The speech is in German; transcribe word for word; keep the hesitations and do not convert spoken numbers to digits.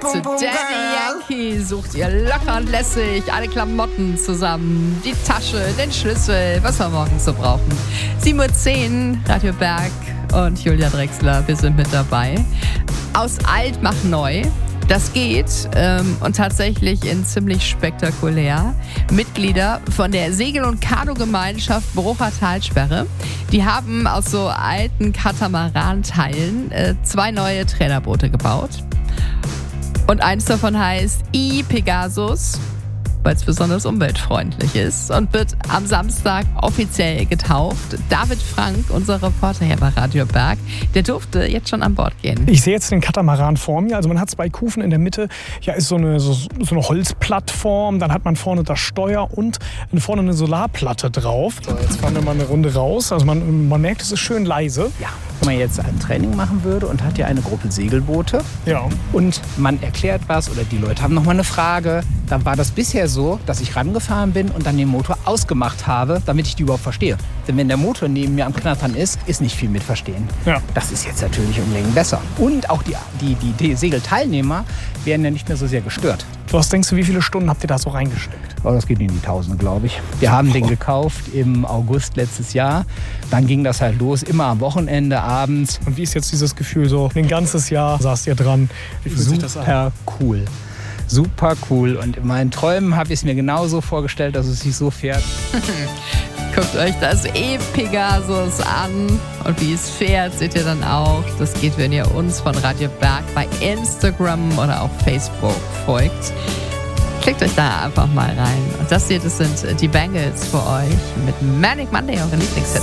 zu Daddy Yankee. Sucht ihr locker und lässig alle Klamotten zusammen, die Tasche, den Schlüssel, was wir morgens so brauchen. sieben Uhr zehn, Radio Berg und Julia Drechsler, wir sind mit dabei. Aus alt macht neu. Das geht ähm, und tatsächlich in ziemlich spektakulär. Mitglieder von der Segel- und Kanu-Gemeinschaft Brucher Talsperre, die haben aus so alten Katamaran-Teilen äh, zwei neue Trailerboote gebaut. Und eins davon heißt iPegasus, weil es besonders umweltfreundlich ist und wird am Samstag offiziell getauft. David Frank, unser Reporter hier bei Radio Berg, der durfte jetzt schon an Bord gehen. Ich sehe jetzt den Katamaran vor mir. Also man hat zwei Kufen in der Mitte. Ja, ist so eine, so, so eine Holzplattform. Dann hat man vorne das Steuer und vorne eine Solarplatte drauf. So, jetzt fahren wir mal eine Runde raus. Also man, man merkt, es ist schön leise. Ja, wenn man jetzt ein Training machen würde und hat ja eine Gruppe Segelboote. Ja. Und man erklärt was oder die Leute haben noch mal eine Frage. Dann war das bisher so, dass ich rangefahren bin und dann den Motor ausgemacht habe, damit ich die überhaupt verstehe. Denn wenn der Motor neben mir am Knattern ist, ist nicht viel mit Verstehen. Ja. Das ist jetzt natürlich um Längen besser. Und auch die, die, die, die Segelteilnehmer werden ja nicht mehr so sehr gestört. Was denkst du, wie viele Stunden habt ihr da so reingesteckt? Oh, das geht in die Tausende, glaube ich. Wir haben den gekauft im August letztes Jahr. Dann ging das halt los, immer am Wochenende, abends. Und wie ist jetzt dieses Gefühl so? Ein ganzes Jahr saßt ihr dran. Wie fühlt sich das an? Super cool. Super cool. Und in meinen Träumen habe ich es mir genauso vorgestellt, dass es sich so fährt. Guckt euch das iPegasus an und wie es fährt, seht ihr dann auch. Das geht, wenn ihr uns von Radio Berg bei Instagram oder auf Facebook folgt. Klickt euch da einfach mal rein. Und das hier, das sind die Bangles für euch mit Manic Monday, eure Lieblingshits.